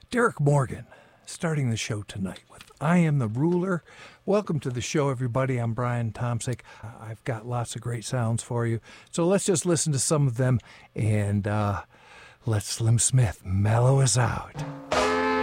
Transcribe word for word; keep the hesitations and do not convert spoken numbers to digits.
Derek Morgan, starting the show tonight with I Am the Ruler. Welcome to the show, everybody. I'm Brian Tomsick. I've got lots of great sounds for you. So let's just listen to some of them and uh, let Slim Smith mellow us out.